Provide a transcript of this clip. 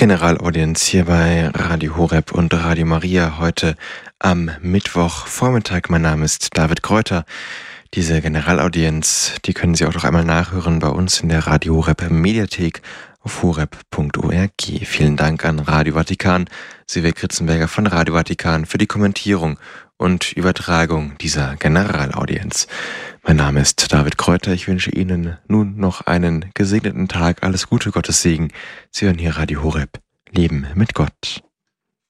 Generalaudienz hier bei Radio Horeb und Radio Maria heute am Mittwochvormittag. Mein Name ist David Kräuter. Diese Generalaudienz, die können Sie auch noch einmal nachhören bei uns in der Radio Horeb Mediathek auf horeb.org. Vielen Dank an Radio Vatikan, Silvia Kritzenberger von Radio Vatikan für die Kommentierung und Übertragung dieser Generalaudienz. Mein Name ist David Kräuter. Ich wünsche Ihnen nun noch einen gesegneten Tag. Alles Gute, Gottes Segen. Sie hören hier Radio Horeb. Leben mit Gott.